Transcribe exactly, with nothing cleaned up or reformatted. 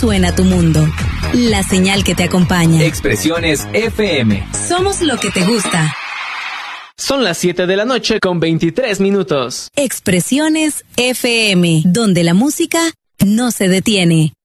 suena tu mundo. La señal que te acompaña. Expresiones F M. Somos lo que te gusta. Son las siete de la noche con veintitrés minutos. Expresiones F M, donde la música no se detiene.